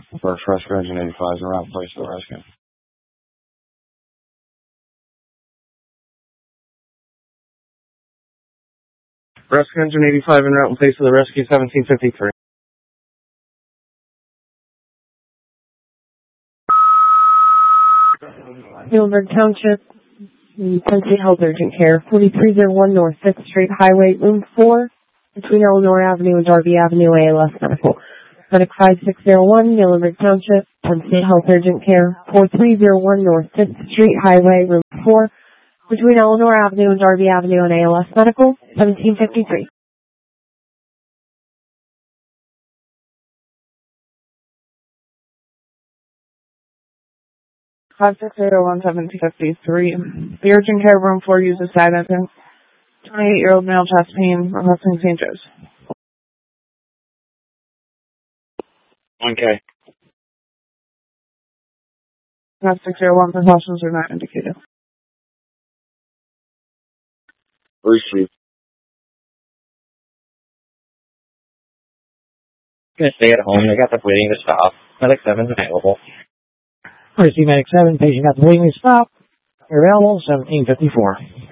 First Rescue Engine 85 is around place for the rescue. Rescue Engine 85 en route in place for the rescue 1753. Muhlenberg Township, Tennessee Health Urgent Care, 4301 North 5th Street Highway, Room 4, between Eleanor Avenue and Darby Avenue, ALS Medical. Medic 5601, Muhlenberg Township, Tennessee Health Urgent Care, 4301 North 5th Street Highway, Room 4, between Eleanor Avenue and Darby Avenue and ALS Medical, 1753. Five 1753. The urgent care room 4 uses silencing. 28-year-old male chest pain requesting St. Joe's. 1K. 5601 precautions are not indicated. Receive. Gonna stay at home. They got the bleeding to stop. Medic 7's available. Receive Medic 7. Patient got the bleeding to stop. Available 1754.